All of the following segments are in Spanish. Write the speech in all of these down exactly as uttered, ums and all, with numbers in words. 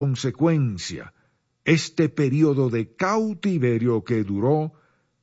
consecuencia este período de cautiverio que duró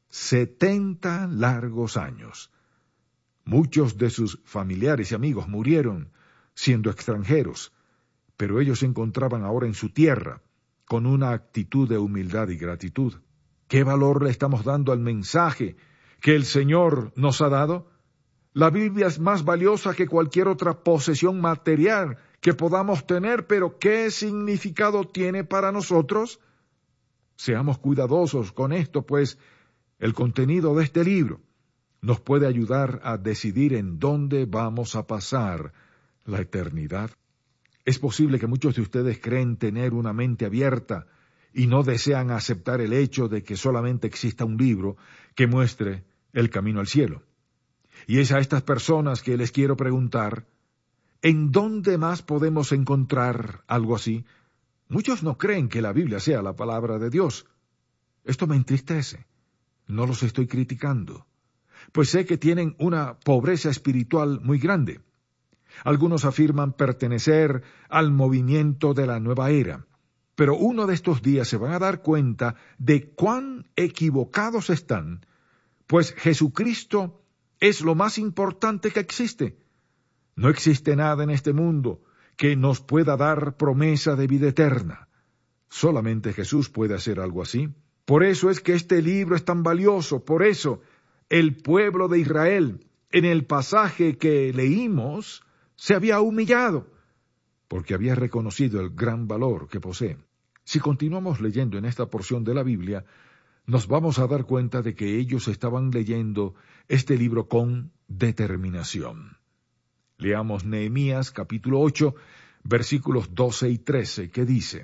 setenta largos años. Muchos de sus familiares y amigos murieron siendo extranjeros, pero ellos se encontraban ahora en su tierra, con una actitud de humildad y gratitud. ¿Qué valor le estamos dando al mensaje que el Señor nos ha dado? La Biblia es más valiosa que cualquier otra posesión material que podamos tener, pero ¿qué significado tiene para nosotros? Seamos cuidadosos con esto, pues el contenido de este libro nos puede ayudar a decidir en dónde vamos a pasar la eternidad. Es posible que muchos de ustedes creen tener una mente abierta y no desean aceptar el hecho de que solamente exista un libro que muestre el camino al cielo. Y es a estas personas que les quiero preguntar, ¿en dónde más podemos encontrar algo así? Muchos no creen que la Biblia sea la palabra de Dios. Esto me entristece. No los estoy criticando, pues sé que tienen una pobreza espiritual muy grande. Algunos afirman pertenecer al movimiento de la nueva era, pero uno de estos días se van a dar cuenta de cuán equivocados están, pues Jesucristo es lo más importante que existe. No existe nada en este mundo que nos pueda dar promesa de vida eterna. Solamente Jesús puede hacer algo así. Por eso es que este libro es tan valioso. Por eso el pueblo de Israel, en el pasaje que leímos, se había humillado, porque había reconocido el gran valor que posee. Si continuamos leyendo en esta porción de la Biblia, nos vamos a dar cuenta de que ellos estaban leyendo este libro con determinación. Leamos Nehemías capítulo ocho, versículos doce y trece, que dice: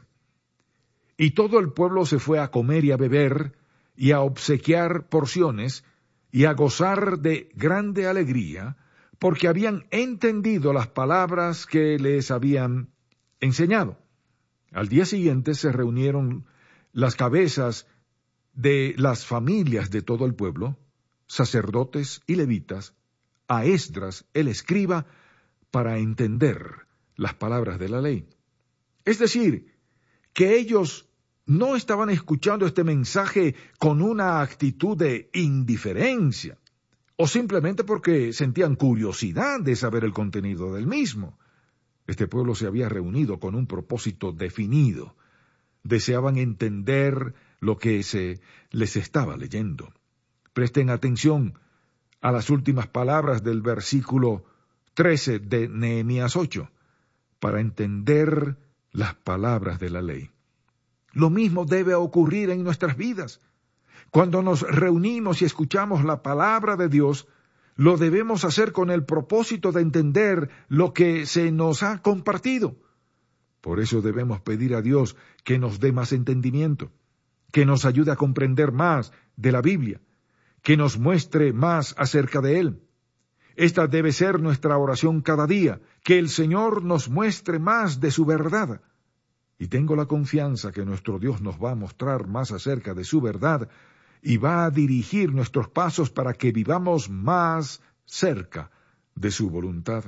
Y todo el pueblo se fue a comer y a beber, y a obsequiar porciones, y a gozar de grande alegría, porque habían entendido las palabras que les habían enseñado. Al día siguiente se reunieron las cabezas de las familias de todo el pueblo, sacerdotes y levitas, a Esdras el escriba, para entender las palabras de la ley. Es decir, que ellos no estaban escuchando este mensaje con una actitud de indiferencia, o simplemente porque sentían curiosidad de saber el contenido del mismo. Este pueblo se había reunido con un propósito definido. Deseaban entender lo que se les estaba leyendo. Presten atención a las últimas palabras del versículo trece de Nehemías ocho, para entender las palabras de la ley. Lo mismo debe ocurrir en nuestras vidas. Cuando nos reunimos y escuchamos la palabra de Dios, lo debemos hacer con el propósito de entender lo que se nos ha compartido. Por eso debemos pedir a Dios que nos dé más entendimiento, que nos ayude a comprender más de la Biblia, que nos muestre más acerca de Él. Esta debe ser nuestra oración cada día, que el Señor nos muestre más de su verdad. Y tengo la confianza que nuestro Dios nos va a mostrar más acerca de su verdad y va a dirigir nuestros pasos para que vivamos más cerca de su voluntad.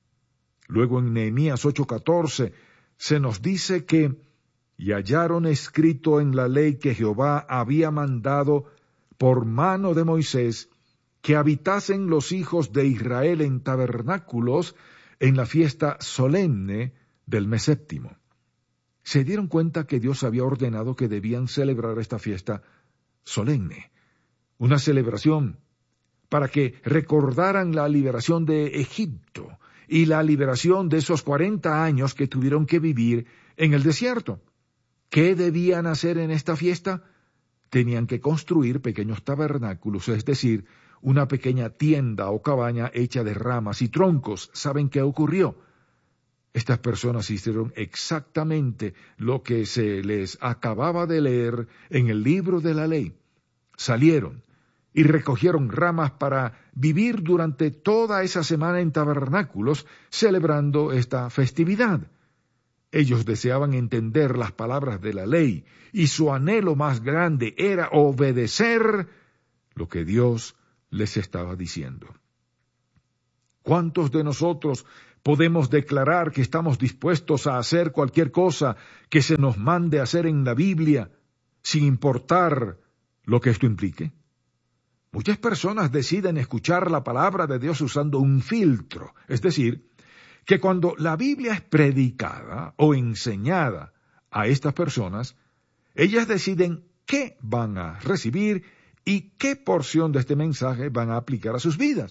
Luego en Nehemías ocho catorce se nos dice que «Y hallaron escrito en la ley que Jehová había mandado por mano de Moisés, que habitasen los hijos de Israel en tabernáculos en la fiesta solemne del mes séptimo». Se dieron cuenta que Dios había ordenado que debían celebrar esta fiesta solemne, una celebración para que recordaran la liberación de Egipto y la liberación de esos cuarenta años que tuvieron que vivir en el desierto. ¿Qué debían hacer en esta fiesta? Tenían que construir pequeños tabernáculos, es decir, una pequeña tienda o cabaña hecha de ramas y troncos. ¿Saben qué ocurrió? Estas personas hicieron exactamente lo que se les acababa de leer en el libro de la ley. Salieron y recogieron ramas para vivir durante toda esa semana en tabernáculos, celebrando esta festividad. Ellos deseaban entender las palabras de la ley, y su anhelo más grande era obedecer lo que Dios les estaba diciendo. ¿Cuántos de nosotros Podemos declarar que estamos dispuestos a hacer cualquier cosa que se nos mande hacer en la Biblia, sin importar lo que esto implique. Muchas personas deciden escuchar la palabra de Dios usando un filtro, es decir, que cuando la Biblia es predicada o enseñada a estas personas, ellas deciden qué van a recibir y qué porción de este mensaje van a aplicar a sus vidas.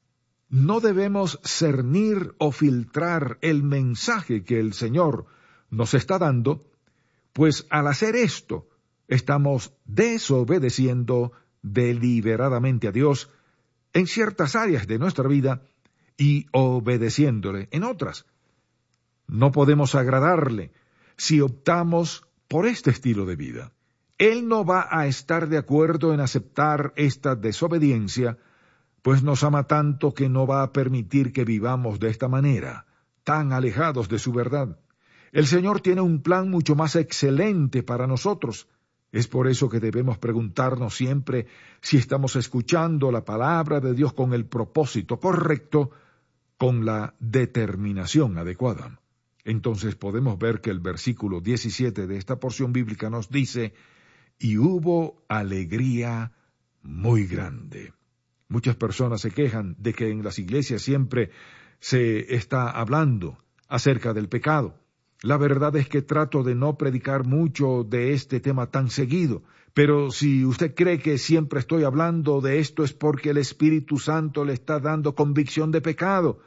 No debemos cernir o filtrar el mensaje que el Señor nos está dando, pues al hacer esto, estamos desobedeciendo deliberadamente a Dios en ciertas áreas de nuestra vida y obedeciéndole en otras. No podemos agradarle si optamos por este estilo de vida. Él no va a estar de acuerdo en aceptar esta desobediencia, pues nos ama tanto que no va a permitir que vivamos de esta manera, tan alejados de su verdad. El Señor tiene un plan mucho más excelente para nosotros. Es por eso que debemos preguntarnos siempre si estamos escuchando la palabra de Dios con el propósito correcto, con la determinación adecuada. Entonces podemos ver que el versículo diecisiete de esta porción bíblica nos dice, y hubo alegría muy grande. Muchas personas se quejan de que en las iglesias siempre se está hablando acerca del pecado. La verdad es que trato de no predicar mucho de este tema tan seguido, pero si usted cree que siempre estoy hablando de esto es porque el Espíritu Santo le está dando convicción de pecado.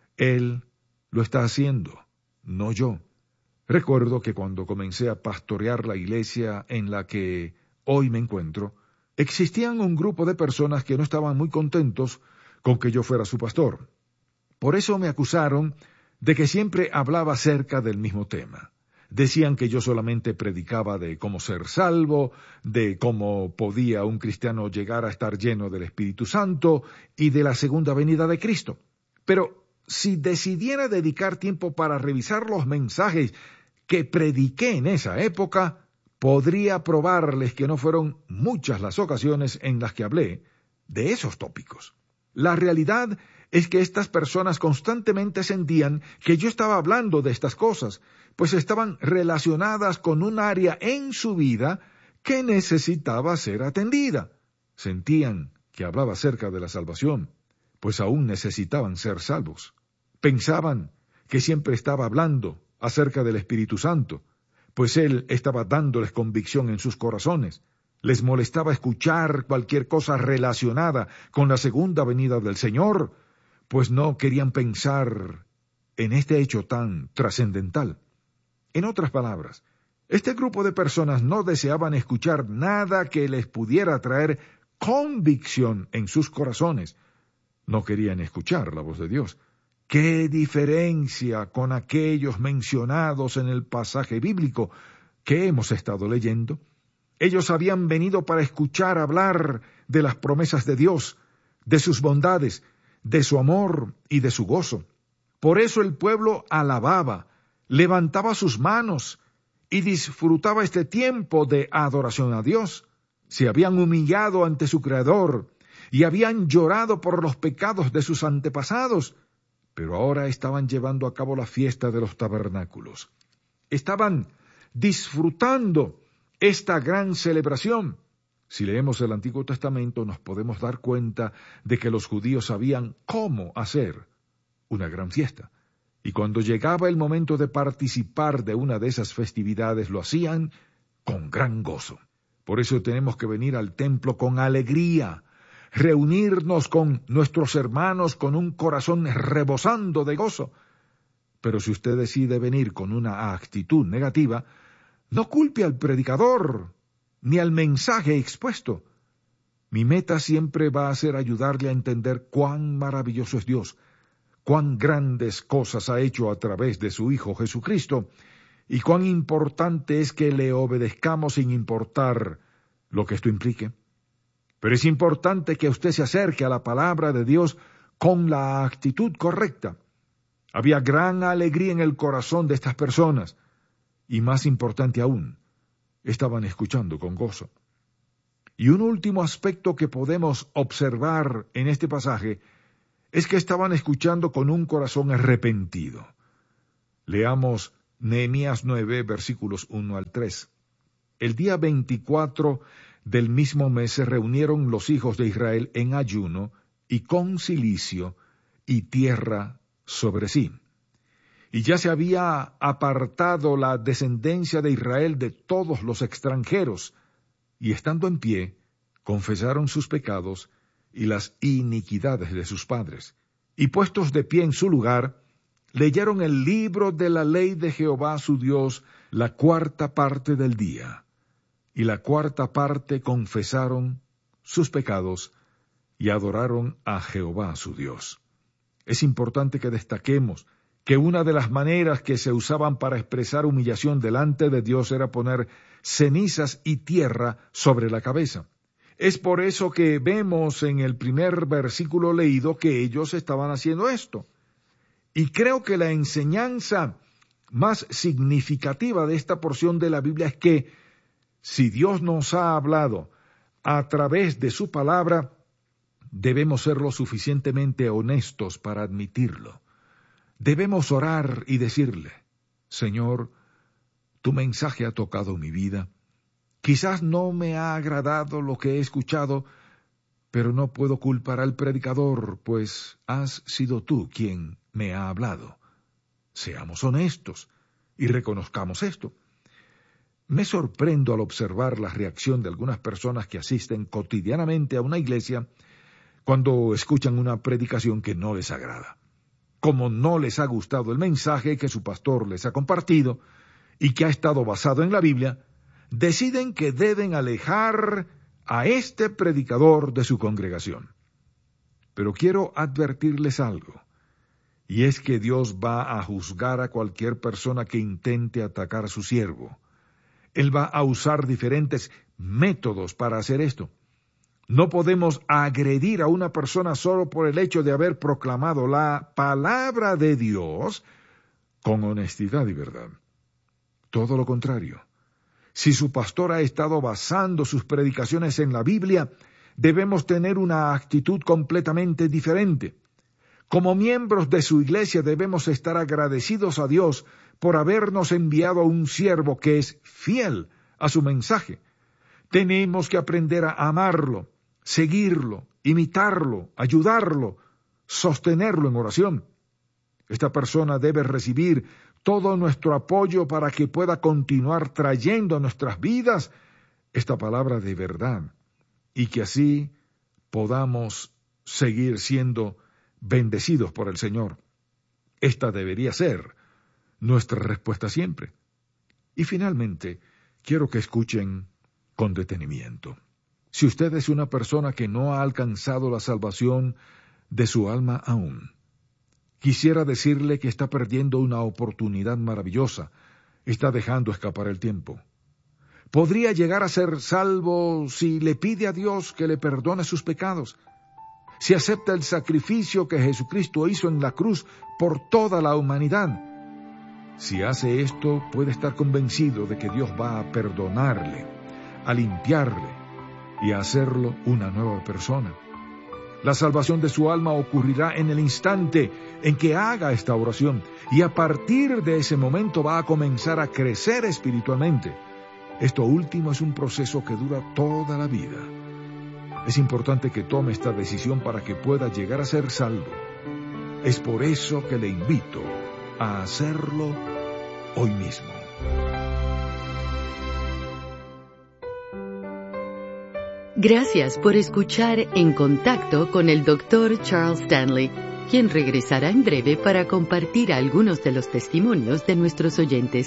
Él lo está haciendo, no yo. Recuerdo que cuando comencé a pastorear la iglesia en la que hoy me encuentro, existían un grupo de personas que no estaban muy contentos con que yo fuera su pastor. Por eso me acusaron de que siempre hablaba acerca del mismo tema. Decían que yo solamente predicaba de cómo ser salvo, de cómo podía un cristiano llegar a estar lleno del Espíritu Santo y de la segunda venida de Cristo. Pero si decidiera dedicar tiempo para revisar los mensajes que prediqué en esa época, podría probarles que no fueron muchas las ocasiones en las que hablé de esos tópicos. La realidad es que estas personas constantemente sentían que yo estaba hablando de estas cosas, pues estaban relacionadas con un área en su vida que necesitaba ser atendida. Sentían que hablaba acerca de la salvación, pues aún necesitaban ser salvos. Pensaban que siempre estaba hablando acerca del Espíritu Santo, pues Él estaba dándoles convicción en sus corazones. Les molestaba escuchar cualquier cosa relacionada con la segunda venida del Señor, pues no querían pensar en este hecho tan trascendental. En otras palabras, este grupo de personas no deseaban escuchar nada que les pudiera traer convicción en sus corazones. No querían escuchar la voz de Dios. ¡Qué diferencia con aquellos mencionados en el pasaje bíblico que hemos estado leyendo! Ellos habían venido para escuchar hablar de las promesas de Dios, de sus bondades, de su amor y de su gozo. Por eso el pueblo alababa, levantaba sus manos y disfrutaba este tiempo de adoración a Dios. Se habían humillado ante su Creador y habían llorado por los pecados de sus antepasados, pero ahora estaban llevando a cabo la fiesta de los tabernáculos. Estaban disfrutando esta gran celebración. Si leemos el Antiguo Testamento nos podemos dar cuenta de que los judíos sabían cómo hacer una gran fiesta. Y cuando llegaba el momento de participar de una de esas festividades, lo hacían con gran gozo. Por eso tenemos que venir al templo con alegría, reunirnos con nuestros hermanos con un corazón rebosando de gozo. Pero si usted decide venir con una actitud negativa, no culpe al predicador ni al mensaje expuesto. Mi meta siempre va a ser ayudarle a entender cuán maravilloso es Dios, cuán grandes cosas ha hecho a través de su Hijo Jesucristo, y cuán importante es que le obedezcamos sin importar lo que esto implique. Pero es importante que usted se acerque a la palabra de Dios con la actitud correcta. Había gran alegría en el corazón de estas personas, y más importante aún, estaban escuchando con gozo. Y un último aspecto que podemos observar en este pasaje es que estaban escuchando con un corazón arrepentido. Leamos Nehemías nueve, versículos uno al tres. El día veinticuatro del mismo mes se reunieron los hijos de Israel en ayuno y con cilicio y tierra sobre sí. Y ya se había apartado la descendencia de Israel de todos los extranjeros, y estando en pie, confesaron sus pecados y las iniquidades de sus padres. Y puestos de pie en su lugar, leyeron el libro de la ley de Jehová su Dios la cuarta parte del día, y la cuarta parte confesaron sus pecados y adoraron a Jehová su Dios. Es importante que destaquemos que una de las maneras que se usaban para expresar humillación delante de Dios era poner cenizas y tierra sobre la cabeza. Es por eso que vemos en el primer versículo leído que ellos estaban haciendo esto. Y creo que la enseñanza más significativa de esta porción de la Biblia es que si Dios nos ha hablado a través de su palabra, debemos ser lo suficientemente honestos para admitirlo. Debemos orar y decirle, Señor, tu mensaje ha tocado mi vida. Quizás no me ha agradado lo que he escuchado, pero no puedo culpar al predicador, pues has sido tú quien me ha hablado. Seamos honestos y reconozcamos esto. Me sorprendo al observar la reacción de algunas personas que asisten cotidianamente a una iglesia cuando escuchan una predicación que no les agrada. Como no les ha gustado el mensaje que su pastor les ha compartido y que ha estado basado en la Biblia, deciden que deben alejar a este predicador de su congregación. Pero quiero advertirles algo, y es que Dios va a juzgar a cualquier persona que intente atacar a su siervo. Él va a usar diferentes métodos para hacer esto. No podemos agredir a una persona solo por el hecho de haber proclamado la palabra de Dios con honestidad y verdad. Todo lo contrario. Si su pastor ha estado basando sus predicaciones en la Biblia, debemos tener una actitud completamente diferente. Como miembros de su iglesia debemos estar agradecidos a Dios por habernos enviado a un siervo que es fiel a su mensaje. Tenemos que aprender a amarlo, seguirlo, imitarlo, ayudarlo, sostenerlo en oración. Esta persona debe recibir todo nuestro apoyo para que pueda continuar trayendo a nuestras vidas esta palabra de verdad y que así podamos seguir siendo bendecidos por el Señor. Esta debería ser nuestra respuesta siempre. Y finalmente, quiero que escuchen con detenimiento. Si usted es una persona que no ha alcanzado la salvación de su alma aún, quisiera decirle que está perdiendo una oportunidad maravillosa, está dejando escapar el tiempo. Podría llegar a ser salvo si le pide a Dios que le perdone sus pecados, si acepta el sacrificio que Jesucristo hizo en la cruz por toda la humanidad. Si hace esto, puede estar convencido de que Dios va a perdonarle, a limpiarle y a hacerlo una nueva persona. La salvación de su alma ocurrirá en el instante en que haga esta oración, y a partir de ese momento va a comenzar a crecer espiritualmente. Esto último es un proceso que dura toda la vida. Es importante que tome esta decisión para que pueda llegar a ser salvo. Es por eso que le invito a hacerlo hoy mismo. Gracias por escuchar En Contacto con el doctor Charles Stanley, quien regresará en breve para compartir algunos de los testimonios de nuestros oyentes.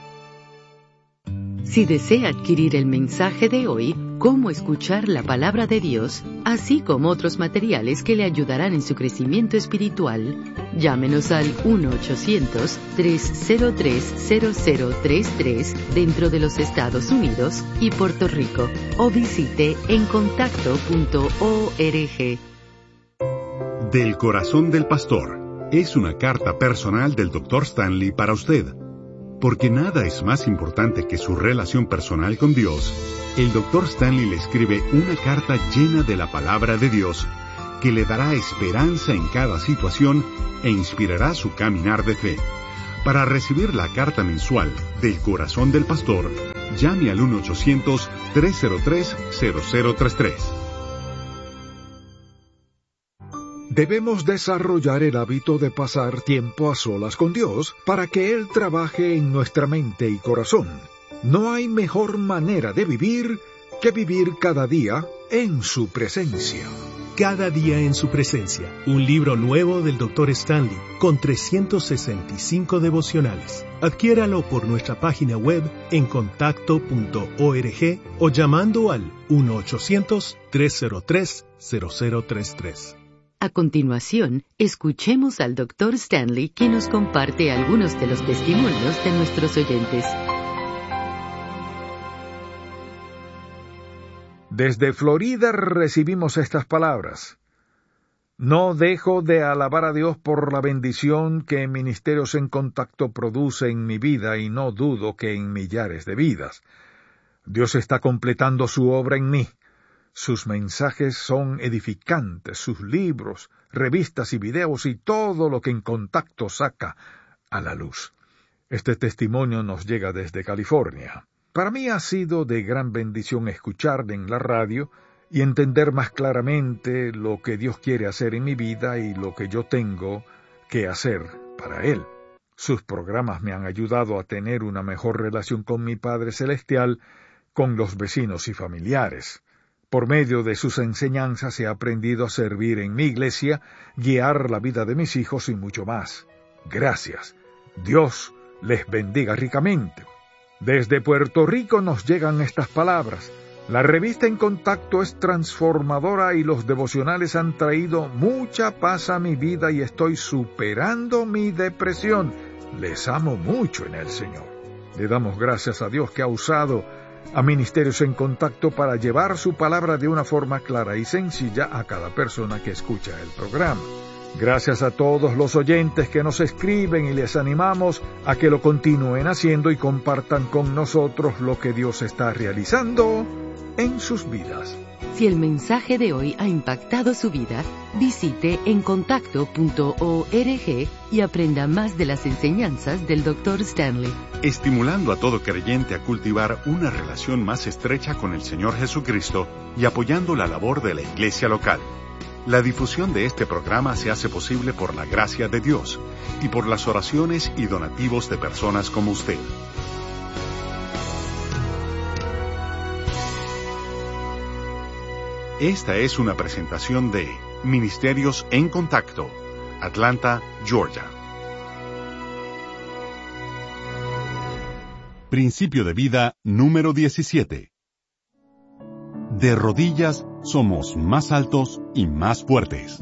Si desea adquirir el mensaje de hoy, Cómo escuchar la palabra de Dios, así como otros materiales que le ayudarán en su crecimiento espiritual, llámenos al uno ochocientos, tres cero tres, cero cero tres tres dentro de los Estados Unidos y Puerto Rico, o visite en contacto punto org. Del corazón del pastor es una carta personal del doctor Stanley para usted. Porque nada es más importante que su relación personal con Dios, el doctor Stanley le escribe una carta llena de la palabra de Dios que le dará esperanza en cada situación e inspirará su caminar de fe. Para recibir la carta mensual del Corazón del Pastor, llame al uno ochocientos, tres cero tres, cero cero tres tres. Debemos desarrollar el hábito de pasar tiempo a solas con Dios para que Él trabaje en nuestra mente y corazón. No hay mejor manera de vivir que vivir cada día en su presencia. Cada día en su presencia, un libro nuevo del doctor Stanley, con trescientos sesenta y cinco devocionales. Adquiéralo por nuestra página web en contacto punto org o llamando al uno ochocientos, tres cero tres, cero cero tres tres. A continuación, escuchemos al doctor Stanley, quien nos comparte algunos de los testimonios de nuestros oyentes. Desde Florida recibimos estas palabras. No dejo de alabar a Dios por la bendición que Ministerios en Contacto produce en mi vida y no dudo que en millares de vidas. Dios está completando su obra en mí. Sus mensajes son edificantes, sus libros, revistas y videos y todo lo que En Contacto saca a la luz. Este testimonio nos llega desde California. Para mí ha sido de gran bendición escuchar en la radio y entender más claramente lo que Dios quiere hacer en mi vida y lo que yo tengo que hacer para Él. Sus programas me han ayudado a tener una mejor relación con mi Padre Celestial, con los vecinos y familiares. Por medio de sus enseñanzas he aprendido a servir en mi iglesia, guiar la vida de mis hijos y mucho más. Gracias. Dios les bendiga ricamente. Desde Puerto Rico nos llegan estas palabras. La revista En Contacto es transformadora y los devocionales han traído mucha paz a mi vida y estoy superando mi depresión. Les amo mucho en el Señor. Le damos gracias a Dios que ha usado a Ministerios en Contacto para llevar su palabra de una forma clara y sencilla a cada persona que escucha el programa. Gracias a todos los oyentes que nos escriben y les animamos a que lo continúen haciendo y compartan con nosotros lo que Dios está realizando en sus vidas. Si el mensaje de hoy ha impactado su vida, visite en contacto punto org y aprenda más de las enseñanzas del doctor Stanley. Estimulando a todo creyente a cultivar una relación más estrecha con el Señor Jesucristo y apoyando la labor de la iglesia local. La difusión de este programa se hace posible por la gracia de Dios y por las oraciones y donativos de personas como usted. Esta es una presentación de Ministerios en Contacto, Atlanta, Georgia. Principio de vida número diecisiete. De rodillas somos más altos y más fuertes.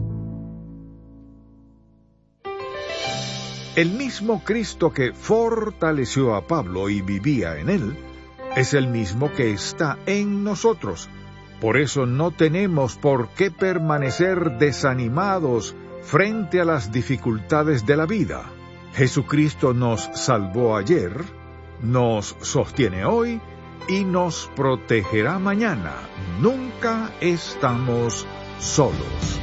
El mismo Cristo que fortaleció a Pablo y vivía en él, es el mismo que está en nosotros. Por eso no tenemos por qué permanecer desanimados frente a las dificultades de la vida. Jesucristo nos salvó ayer, nos sostiene hoy y nos protegerá mañana. Nunca estamos solos.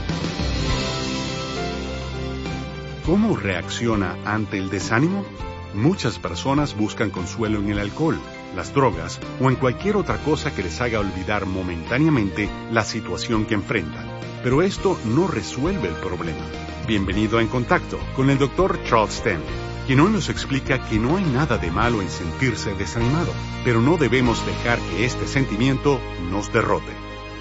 ¿Cómo reacciona ante el desánimo? Muchas personas buscan consuelo en el alcohol, las drogas o en cualquier otra cosa que les haga olvidar momentáneamente la situación que enfrentan. Pero esto no resuelve el problema. Bienvenido a En Contacto con el doctor Charles Stanley, quien hoy nos explica que no hay nada de malo en sentirse desanimado, pero no debemos dejar que este sentimiento nos derrote.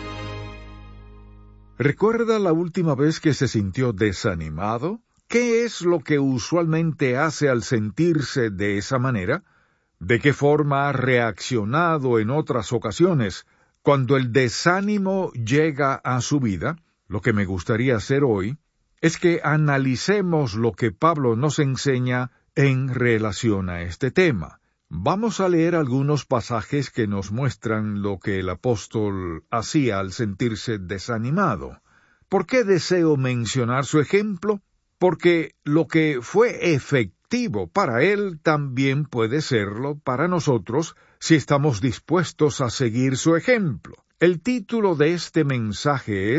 ¿Recuerda la última vez que se sintió desanimado? ¿Qué es lo que usualmente hace al sentirse de esa manera? ¿De qué forma ha reaccionado en otras ocasiones cuando el desánimo llega a su vida? Lo que me gustaría hacer hoy es que analicemos lo que Pablo nos enseña en relación a este tema. Vamos a leer algunos pasajes que nos muestran lo que el apóstol hacía al sentirse desanimado. ¿Por qué deseo mencionar su ejemplo? Porque lo que fue efectivo para él también puede serlo para nosotros si estamos dispuestos a seguir su ejemplo. El título de este mensaje es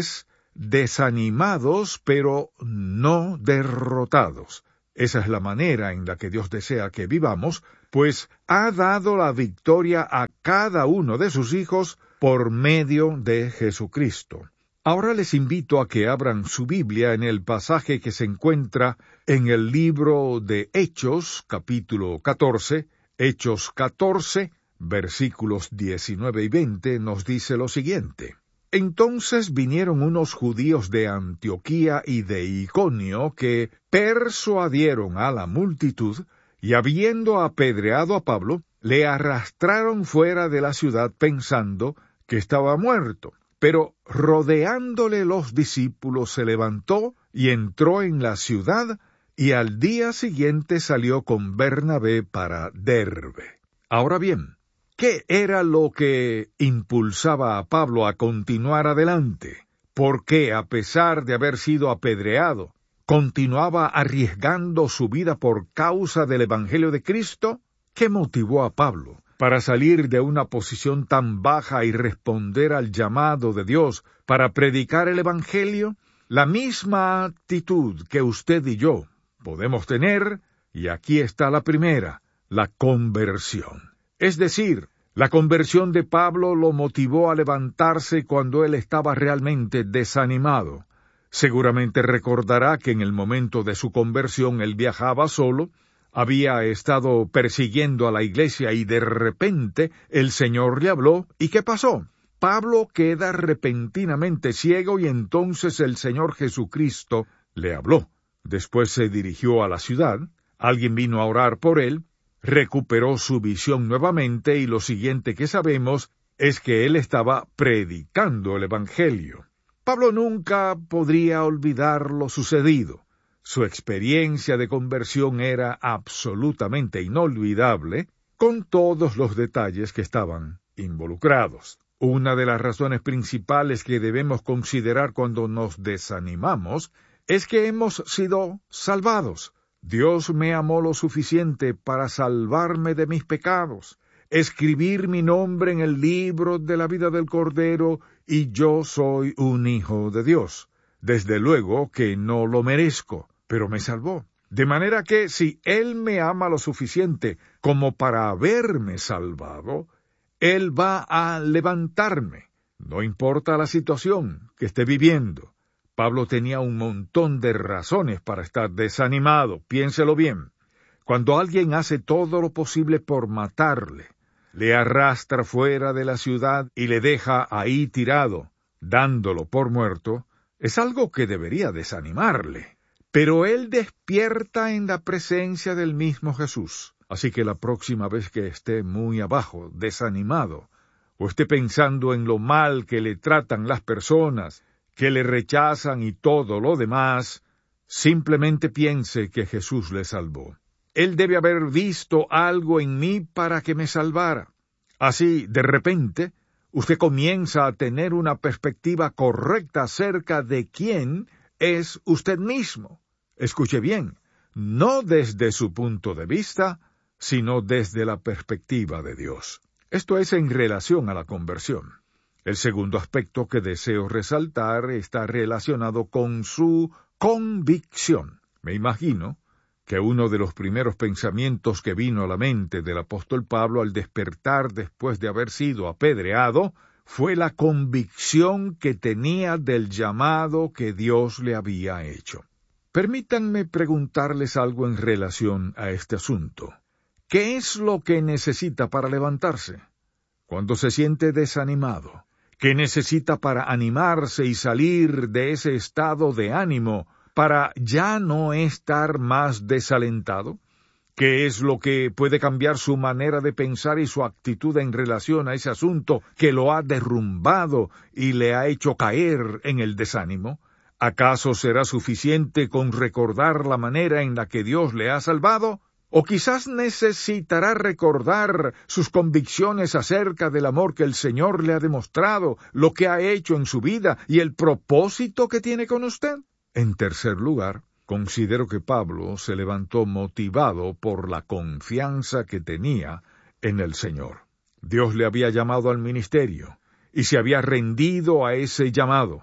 desanimados, pero no derrotados. Esa es la manera en la que Dios desea que vivamos, pues ha dado la victoria a cada uno de sus hijos por medio de Jesucristo. Ahora les invito a que abran su Biblia en el pasaje que se encuentra en el libro de Hechos, capítulo catorce. Hechos catorce, versículos diecinueve y veinte, nos dice lo siguiente. Entonces vinieron unos judíos de Antioquía y de Iconio que persuadieron a la multitud, y habiendo apedreado a Pablo, le arrastraron fuera de la ciudad pensando que estaba muerto. Pero rodeándole los discípulos se levantó y entró en la ciudad, y al día siguiente salió con Bernabé para Derbe. Ahora bien, ¿qué era lo que impulsaba a Pablo a continuar adelante? ¿Por qué, a pesar de haber sido apedreado, continuaba arriesgando su vida por causa del Evangelio de Cristo? ¿Qué motivó a Pablo para salir de una posición tan baja y responder al llamado de Dios para predicar el Evangelio? La misma actitud que usted y yo podemos tener, y aquí está la primera, la conversión. Es decir, la conversión de Pablo lo motivó a levantarse cuando él estaba realmente desanimado. Seguramente recordará que en el momento de su conversión él viajaba solo, había estado persiguiendo a la iglesia y de repente el Señor le habló. ¿Y qué pasó? Pablo queda repentinamente ciego y entonces el Señor Jesucristo le habló. Después se dirigió a la ciudad, alguien vino a orar por él, recuperó su visión nuevamente y lo siguiente que sabemos es que él estaba predicando el Evangelio. Pablo nunca podría olvidar lo sucedido. Su experiencia de conversión era absolutamente inolvidable, con todos los detalles que estaban involucrados. Una de las razones principales que debemos considerar cuando nos desanimamos es que hemos sido salvados. Dios me amó lo suficiente para salvarme de mis pecados, escribir mi nombre en el libro de la vida del Cordero, y yo soy un hijo de Dios. Desde luego que no lo merezco, pero me salvó. De manera que si Él me ama lo suficiente como para haberme salvado, Él va a levantarme. No importa la situación que esté viviendo. Pablo tenía un montón de razones para estar desanimado. Piénselo bien. Cuando alguien hace todo lo posible por matarle, le arrastra fuera de la ciudad y le deja ahí tirado, dándolo por muerto, es algo que debería desanimarle. Pero él despierta en la presencia del mismo Jesús. Así que la próxima vez que esté muy abajo, desanimado, o esté pensando en lo mal que le tratan las personas, que le rechazan y todo lo demás, simplemente piense que Jesús le salvó. Él debe haber visto algo en mí para que me salvara. Así, de repente, usted comienza a tener una perspectiva correcta acerca de quién es usted mismo. Escuche bien, no desde su punto de vista, sino desde la perspectiva de Dios. Esto es en relación a la conversión. El segundo aspecto que deseo resaltar está relacionado con su convicción. Me imagino que uno de los primeros pensamientos que vino a la mente del apóstol Pablo al despertar después de haber sido apedreado fue la convicción que tenía del llamado que Dios le había hecho. Permítanme preguntarles algo en relación a este asunto. ¿Qué es lo que necesita para levantarse? Cuando se siente desanimado, ¿qué necesita para animarse y salir de ese estado de ánimo para ya no estar más desalentado? ¿Qué es lo que puede cambiar su manera de pensar y su actitud en relación a ese asunto que lo ha derrumbado y le ha hecho caer en el desánimo? ¿Acaso será suficiente con recordar la manera en la que Dios le ha salvado? ¿O quizás necesitará recordar sus convicciones acerca del amor que el Señor le ha demostrado, lo que ha hecho en su vida y el propósito que tiene con usted? En tercer lugar, considero que Pablo se levantó motivado por la confianza que tenía en el Señor. Dios le había llamado al ministerio y se había rendido a ese llamado.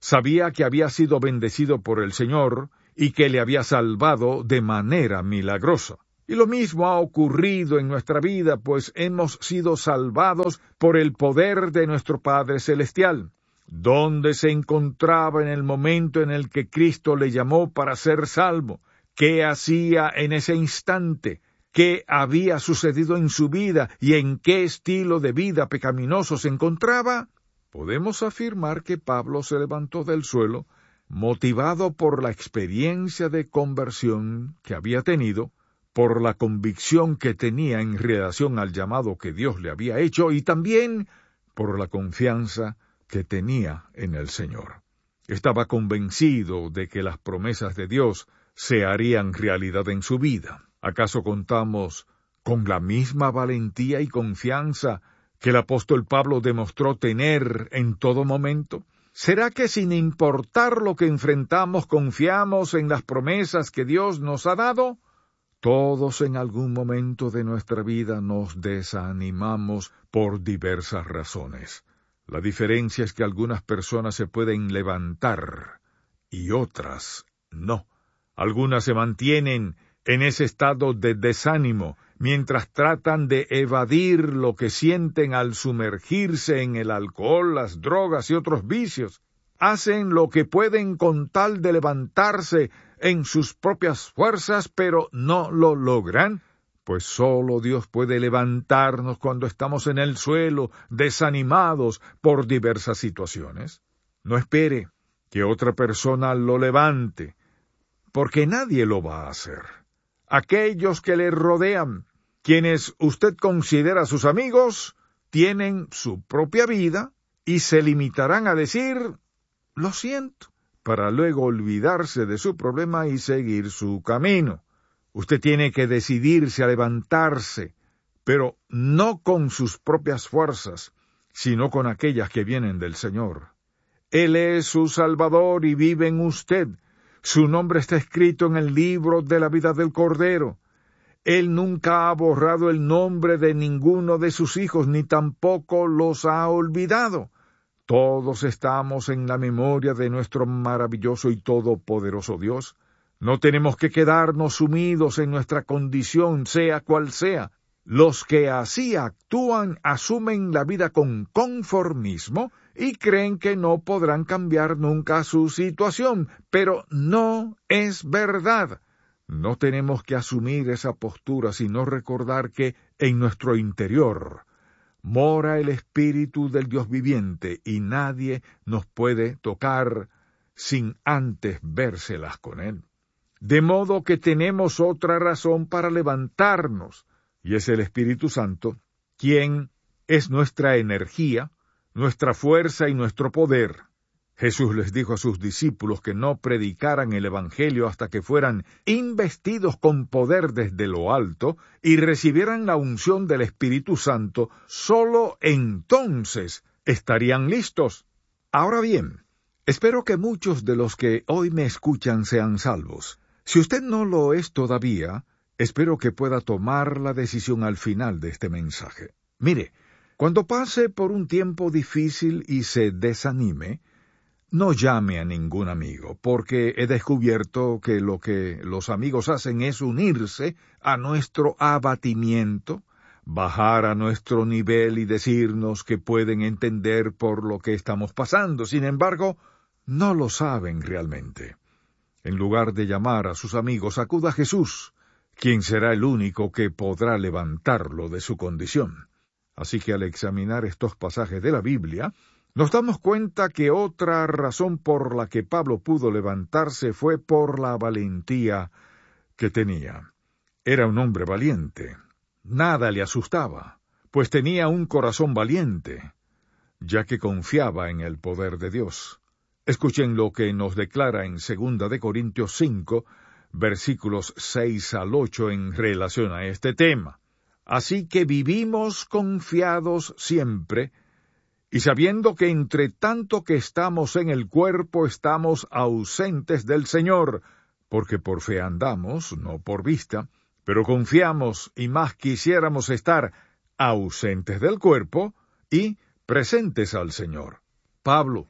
Sabía que había sido bendecido por el Señor y que le había salvado de manera milagrosa. Y lo mismo ha ocurrido en nuestra vida, pues hemos sido salvados por el poder de nuestro Padre Celestial. ¿Dónde se encontraba en el momento en el que Cristo le llamó para ser salvo? ¿Qué hacía en ese instante? ¿Qué había sucedido en su vida y en qué estilo de vida pecaminoso se encontraba? Podemos afirmar que Pablo se levantó del suelo, motivado por la experiencia de conversión que había tenido, por la convicción que tenía en relación al llamado que Dios le había hecho y también por la confianza que tenía en el Señor. Estaba convencido de que las promesas de Dios se harían realidad en su vida. ¿Acaso contamos con la misma valentía y confianza que el apóstol Pablo demostró tener en todo momento? ¿Será que sin importar lo que enfrentamos confiamos en las promesas que Dios nos ha dado? Todos en algún momento de nuestra vida nos desanimamos por diversas razones. La diferencia es que algunas personas se pueden levantar y otras no. Algunas se mantienen en ese estado de desánimo mientras tratan de evadir lo que sienten al sumergirse en el alcohol, las drogas y otros vicios. Hacen lo que pueden con tal de levantarse en sus propias fuerzas, pero no lo logran, pues solo Dios puede levantarnos cuando estamos en el suelo, desanimados por diversas situaciones. No espere que otra persona lo levante, porque nadie lo va a hacer. Aquellos que le rodean, quienes usted considera sus amigos, tienen su propia vida y se limitarán a decir, lo siento, para luego olvidarse de su problema y seguir su camino. Usted tiene que decidirse a levantarse, pero no con sus propias fuerzas, sino con aquellas que vienen del Señor. Él es su Salvador y vive en usted. Su nombre está escrito en el libro de la vida del Cordero. Él nunca ha borrado el nombre de ninguno de sus hijos, ni tampoco los ha olvidado. Todos estamos en la memoria de nuestro maravilloso y todopoderoso Dios. No tenemos que quedarnos sumidos en nuestra condición, sea cual sea. Los que así actúan asumen la vida con conformismo y creen que no podrán cambiar nunca su situación, pero no es verdad. No tenemos que asumir esa postura, sino recordar que en nuestro interior mora el Espíritu del Dios viviente y nadie nos puede tocar sin antes vérselas con Él. De modo que tenemos otra razón para levantarnos, y es el Espíritu Santo, quien es nuestra energía, nuestra fuerza y nuestro poder. Jesús les dijo a sus discípulos que no predicaran el Evangelio hasta que fueran investidos con poder desde lo alto y recibieran la unción del Espíritu Santo. Solo entonces estarían listos. Ahora bien, espero que muchos de los que hoy me escuchan sean salvos. Si usted no lo es todavía, espero que pueda tomar la decisión al final de este mensaje. Mire, cuando pase por un tiempo difícil y se desanime, no llame a ningún amigo, porque he descubierto que lo que los amigos hacen es unirse a nuestro abatimiento, bajar a nuestro nivel y decirnos que pueden entender por lo que estamos pasando. Sin embargo, no lo saben realmente. En lugar de llamar a sus amigos, acuda a Jesús, quien será el único que podrá levantarlo de su condición. Así que al examinar estos pasajes de la Biblia, nos damos cuenta que otra razón por la que Pablo pudo levantarse fue por la valentía que tenía. Era un hombre valiente. Nada le asustaba, pues tenía un corazón valiente, ya que confiaba en el poder de Dios. Escuchen lo que nos declara en segunda de Corintios cinco, versículos seis al ocho en relación a este tema. Así que vivimos confiados siempre, y sabiendo que entre tanto que estamos en el cuerpo estamos ausentes del Señor, porque por fe andamos, no por vista, pero confiamos y más quisiéramos estar ausentes del cuerpo y presentes al Señor. Pablo,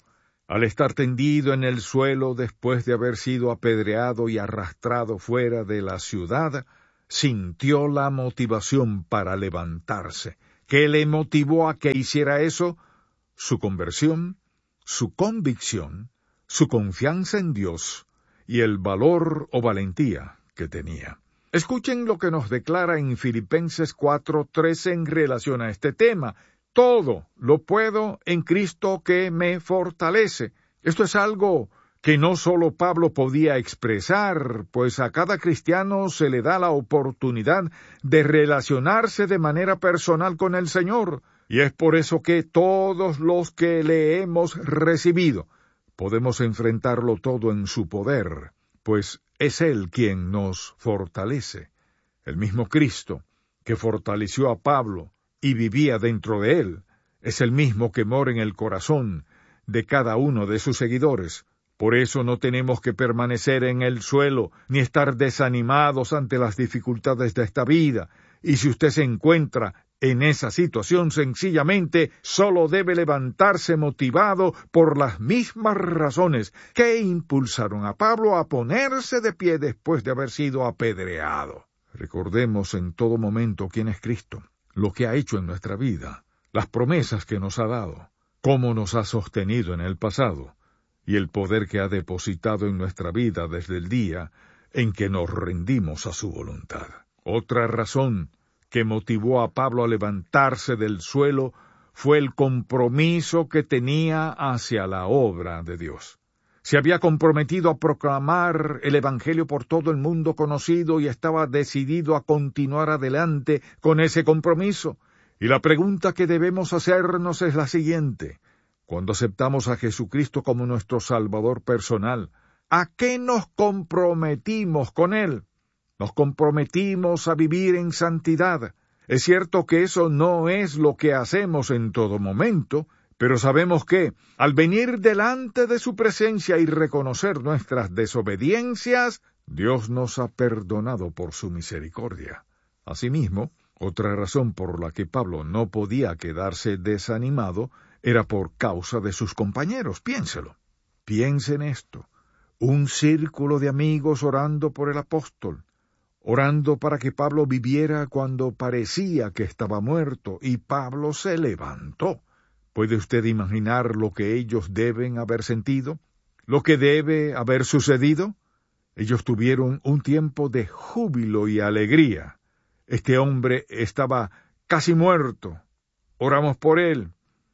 Al estar tendido en el suelo después de haber sido apedreado y arrastrado fuera de la ciudad, sintió la motivación para levantarse. ¿Qué le motivó a que hiciera eso? Su conversión, su convicción, su confianza en Dios y el valor o valentía que tenía. Escuchen lo que nos declara en Filipenses cuatro trece en relación a este tema. Todo lo puedo en Cristo que me fortalece. Esto es algo que no solo Pablo podía expresar, pues a cada cristiano se le da la oportunidad de relacionarse de manera personal con el Señor, y es por eso que todos los que le hemos recibido podemos enfrentarlo todo en su poder, pues es Él quien nos fortalece. El mismo Cristo que fortaleció a Pablo y vivía dentro de él, es el mismo que mora en el corazón de cada uno de sus seguidores. Por eso no tenemos que permanecer en el suelo, ni estar desanimados ante las dificultades de esta vida. Y si usted se encuentra en esa situación, sencillamente solo debe levantarse motivado por las mismas razones que impulsaron a Pablo a ponerse de pie después de haber sido apedreado. Recordemos en todo momento quién es Cristo, lo que ha hecho en nuestra vida, las promesas que nos ha dado, cómo nos ha sostenido en el pasado, y el poder que ha depositado en nuestra vida desde el día en que nos rendimos a su voluntad. Otra razón que motivó a Pablo a levantarse del suelo fue el compromiso que tenía hacia la obra de Dios. Se había comprometido a proclamar el Evangelio por todo el mundo conocido y estaba decidido a continuar adelante con ese compromiso. Y la pregunta que debemos hacernos es la siguiente. Cuando aceptamos a Jesucristo como nuestro Salvador personal, ¿a qué nos comprometimos con Él? Nos comprometimos a vivir en santidad. Es cierto que eso no es lo que hacemos en todo momento, pero sabemos que, al venir delante de su presencia y reconocer nuestras desobediencias, Dios nos ha perdonado por su misericordia. Asimismo, otra razón por la que Pablo no podía quedarse desanimado era por causa de sus compañeros. Piénselo. Piense en esto. Un círculo de amigos orando por el apóstol, orando para que Pablo viviera cuando parecía que estaba muerto, y Pablo se levantó. ¿Puede usted imaginar lo que ellos deben haber sentido? ¿Lo que debe haber sucedido? Ellos tuvieron un tiempo de júbilo y alegría. Este hombre estaba casi muerto. Oramos por él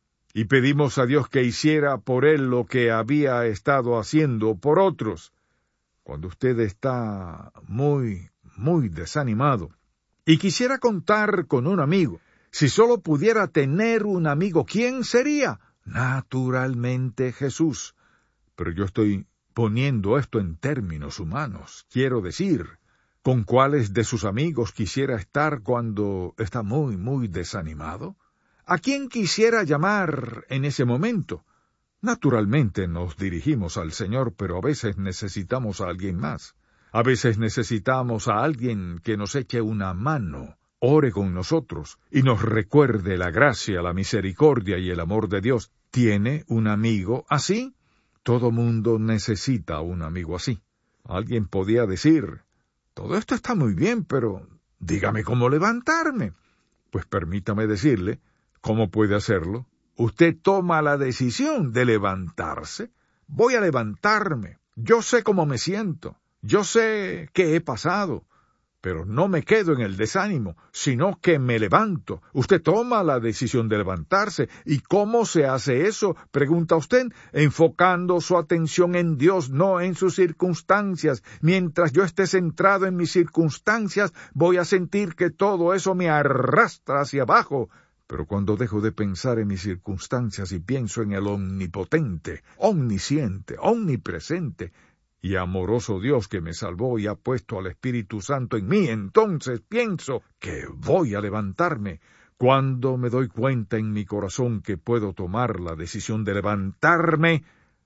y pedimos a Dios que hiciera por él lo que había estado haciendo por otros. Cuando usted está muy, muy desanimado y quisiera contar con un amigo, si solo pudiera tener un amigo, ¿quién sería? Naturalmente Jesús. Pero yo estoy poniendo esto en términos humanos. Quiero decir, ¿con cuáles de sus amigos quisiera estar cuando está muy, muy desanimado? ¿A quién quisiera llamar en ese momento? Naturalmente nos dirigimos al Señor, pero a veces necesitamos a alguien más. A veces necesitamos a alguien que nos eche una mano, ore con nosotros y nos recuerde la gracia, la misericordia y el amor de Dios. ¿Tiene un amigo así? Todo mundo necesita un amigo así. Alguien podía decir, todo esto está muy bien, pero dígame cómo levantarme. Pues permítame decirle, ¿cómo puede hacerlo? Usted toma la decisión de levantarse. Voy a levantarme. Yo sé cómo me siento. Yo sé qué he pasado. Pero no me quedo en el desánimo, sino que me levanto. Usted toma la decisión de levantarse. ¿Y cómo se hace eso? Pregunta usted, enfocando su atención en Dios, no en sus circunstancias. Mientras yo esté centrado en mis circunstancias, voy a sentir que todo eso me arrastra hacia abajo. Pero cuando dejo de pensar en mis circunstancias y pienso en el omnipotente, omnisciente, omnipresente y amoroso Dios que me salvó y ha puesto al Espíritu Santo en mí, entonces pienso que voy a levantarme. Cuando me doy cuenta en mi corazón que puedo tomar la decisión de levantarme,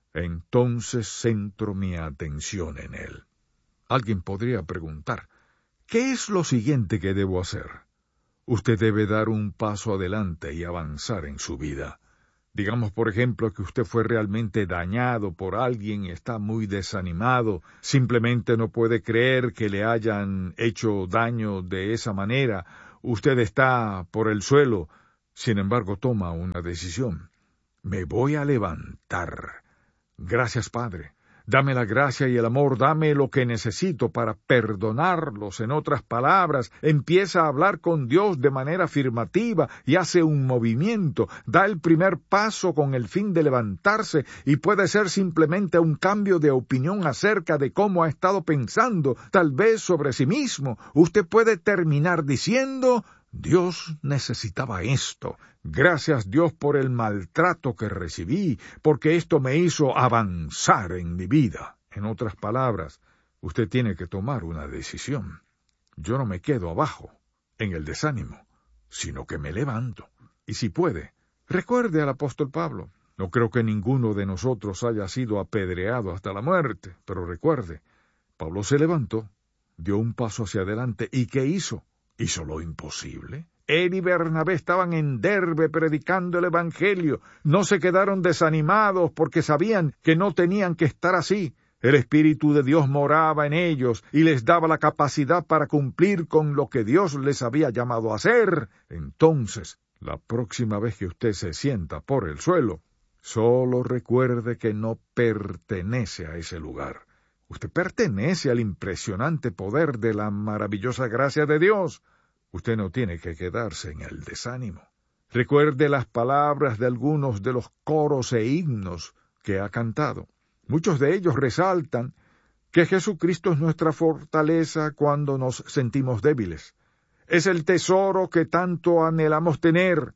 entonces centro mi atención en Él. Alguien podría preguntar, ¿qué es lo siguiente que debo hacer? Usted debe dar un paso adelante y avanzar en su vida. Digamos, por ejemplo, que usted fue realmente dañado por alguien y está muy desanimado, simplemente no puede creer que le hayan hecho daño de esa manera. Usted está por el suelo, sin embargo toma una decisión. Me voy a levantar. Gracias, Padre. Dame la gracia y el amor, dame lo que necesito para perdonarlos. En otras palabras, empieza a hablar con Dios de manera afirmativa y hace un movimiento. Da el primer paso con el fin de levantarse y puede ser simplemente un cambio de opinión acerca de cómo ha estado pensando, tal vez sobre sí mismo. Usted puede terminar diciendo: Dios necesitaba esto. Gracias, Dios, por el maltrato que recibí, porque esto me hizo avanzar en mi vida. En otras palabras, usted tiene que tomar una decisión. Yo no me quedo abajo, en el desánimo, sino que me levanto. Y si puede, recuerde al apóstol Pablo. No creo que ninguno de nosotros haya sido apedreado hasta la muerte, pero recuerde, Pablo se levantó, dio un paso hacia adelante, ¿y qué hizo? Hizo lo imposible. Él y Bernabé estaban en Derbe predicando el Evangelio. No se quedaron desanimados porque sabían que no tenían que estar así. El Espíritu de Dios moraba en ellos y les daba la capacidad para cumplir con lo que Dios les había llamado a hacer. Entonces, la próxima vez que usted se sienta por el suelo, solo recuerde que no pertenece a ese lugar. Usted pertenece al impresionante poder de la maravillosa gracia de Dios. Usted no tiene que quedarse en el desánimo. Recuerde las palabras de algunos de los coros e himnos que ha cantado. Muchos de ellos resaltan que Jesucristo es nuestra fortaleza cuando nos sentimos débiles. Es el tesoro que tanto anhelamos tener.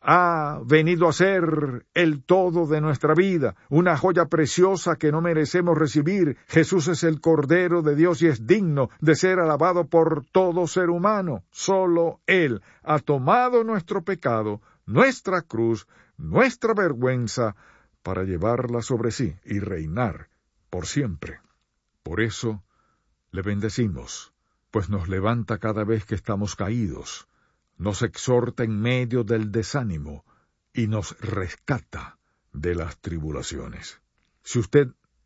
Ha venido a ser el todo de nuestra vida, una joya preciosa que no merecemos recibir. Jesús es el Cordero de Dios y es digno de ser alabado por todo ser humano. Solo Él ha tomado nuestro pecado, nuestra cruz, nuestra vergüenza, para llevarla sobre sí y reinar por siempre. Por eso le bendecimos, pues nos levanta cada vez que estamos caídos, nos exhorta en medio del desánimo y nos rescata de las tribulaciones. Si usted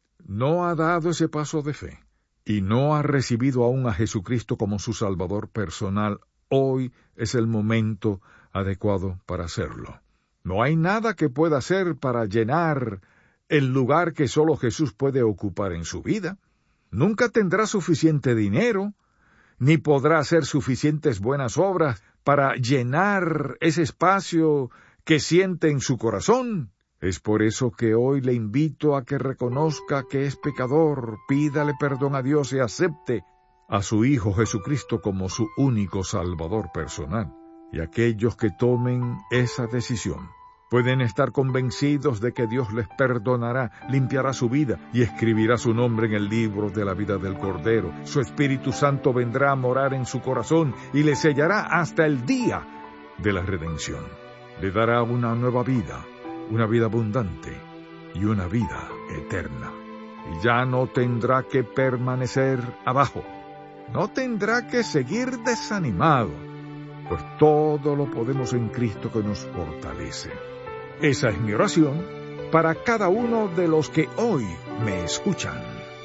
no ha dado ese paso de fe y no ha recibido aún a Jesucristo como su Salvador personal, hoy es el momento adecuado para hacerlo. No hay nada que pueda hacer para llenar el lugar que solo Jesús puede ocupar en su vida. Nunca tendrá suficiente dinero, ni podrá hacer suficientes buenas obras para llenar ese espacio que siente en su corazón. Es por eso que hoy le invito a que reconozca que es pecador, pídale perdón a Dios y acepte a su Hijo Jesucristo como su único Salvador personal. Y aquellos que tomen esa decisión pueden estar convencidos de que Dios les perdonará, limpiará su vida y escribirá su nombre en el libro de la vida del Cordero. Su Espíritu Santo vendrá a morar en su corazón y le sellará hasta el día de la redención. Le dará una nueva vida, una vida abundante y una vida eterna. Y ya no tendrá que permanecer abajo, no tendrá que seguir desanimado, pues todo lo podemos en Cristo que nos fortalece. Esa es mi oración para cada uno de los que hoy me escuchan.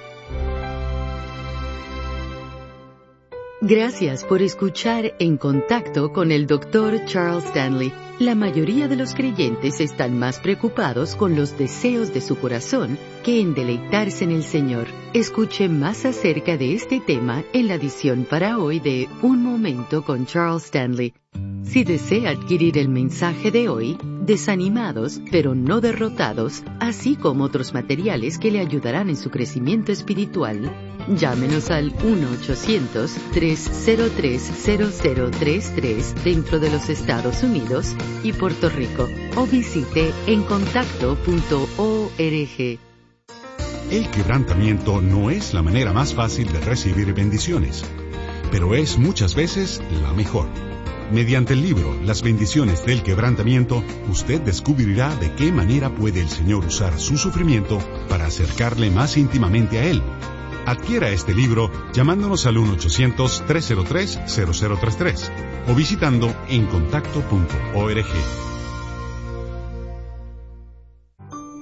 Gracias por escuchar En Contacto con el doctor Charles Stanley. La mayoría de los creyentes están más preocupados con los deseos de su corazón que en deleitarse en el Señor. Escuche más acerca de este tema en la edición para hoy de Un Momento con Charles Stanley. Si desea adquirir el mensaje de hoy, Desanimados pero no derrotados, así como otros materiales que le ayudarán en su crecimiento espiritual, llámenos al uno ochocientos, tres cero tres, cero cero tres tres dentro de los Estados Unidos y Puerto Rico o visite en contacto punto org. El quebrantamiento no es la manera más fácil de recibir bendiciones, pero es muchas veces la mejor. Mediante el libro Las bendiciones del quebrantamiento, usted descubrirá de qué manera puede el Señor usar su sufrimiento para acercarle más íntimamente a Él. Adquiera este libro llamándonos al uno ochocientos, tres cero tres, cero cero tres tres o visitando en contacto punto org.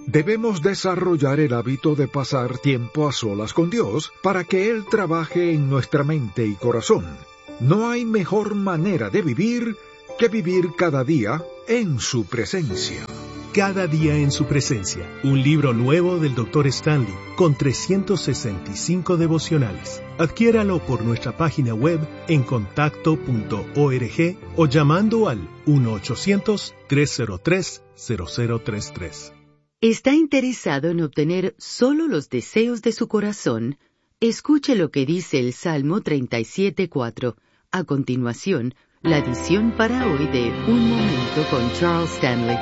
Debemos desarrollar el hábito de pasar tiempo a solas con Dios para que Él trabaje en nuestra mente y corazón. No hay mejor manera de vivir que vivir cada día en su presencia. Cada día en su presencia, un libro nuevo del doctor Stanley, con trescientos sesenta y cinco devocionales. Adquiéralo por nuestra página web en contacto punto org o llamando al uno ochocientos, tres cero tres, cero cero tres tres. ¿Está interesado en obtener solo los deseos de su corazón? Escuche lo que dice el Salmo treinta y siete cuatro. A continuación, la edición para hoy de Un Momento con Charles Stanley.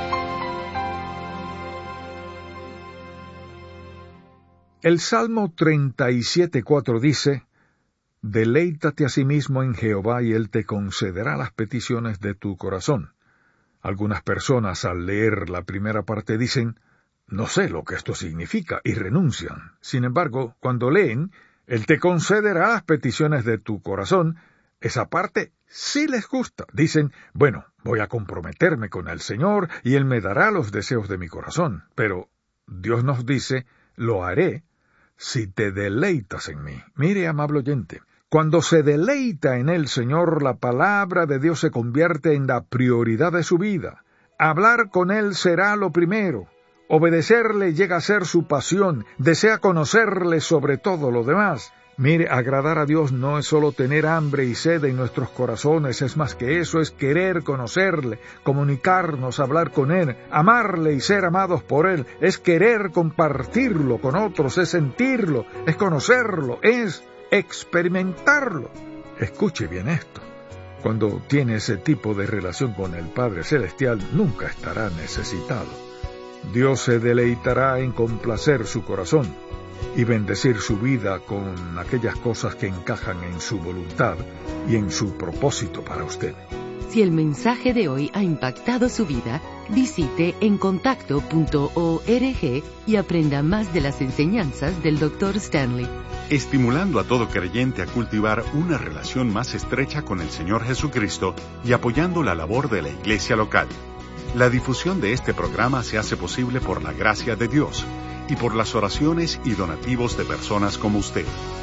El Salmo treinta y siete cuatro dice: Deleítate a sí mismo en Jehová y Él te concederá las peticiones de tu corazón. Algunas personas al leer la primera parte dicen: no sé lo que esto significa, y renuncian. Sin embargo, cuando leen, Él te concederá las peticiones de tu corazón, esa parte sí les gusta. Dicen: bueno, voy a comprometerme con el Señor y Él me dará los deseos de mi corazón. Pero Dios nos dice: lo haré si te deleitas en mí. Mire, amable oyente, cuando se deleita en el Señor, la palabra de Dios se convierte en la prioridad de su vida. Hablar con Él será lo primero. Obedecerle llega a ser su pasión, desea conocerle sobre todo lo demás. Mire, agradar a Dios no es solo tener hambre y sed en nuestros corazones, es más que eso, es querer conocerle, comunicarnos, hablar con Él, amarle y ser amados por Él, es querer compartirlo con otros, es sentirlo, es conocerlo, es experimentarlo. Escuche bien esto. Cuando tiene ese tipo de relación con el Padre Celestial, nunca estará necesitado. Dios se deleitará en complacer su corazón y bendecir su vida con aquellas cosas que encajan en su voluntad y en su propósito para usted. Si el mensaje de hoy ha impactado su vida, visite en contacto punto org y aprenda más de las enseñanzas del doctor Stanley. Estimulando a todo creyente a cultivar una relación más estrecha con el Señor Jesucristo y apoyando la labor de la iglesia local. La difusión de este programa se hace posible por la gracia de Dios y por las oraciones y donativos de personas como usted.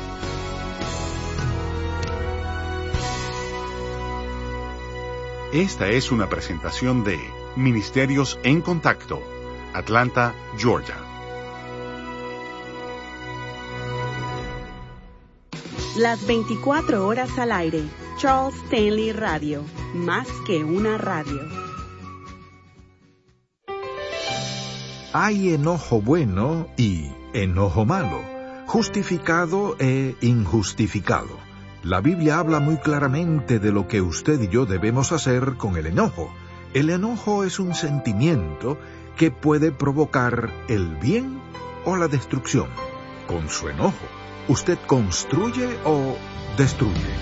Esta es una presentación de Ministerios en Contacto, Atlanta, Georgia. Las veinticuatro horas al aire. Charles Stanley Radio. Más que una radio. Hay enojo bueno y enojo malo, justificado e injustificado. La Biblia habla muy claramente de lo que usted y yo debemos hacer con el enojo. El enojo es un sentimiento que puede provocar el bien o la destrucción. Con su enojo, ¿usted construye o destruye?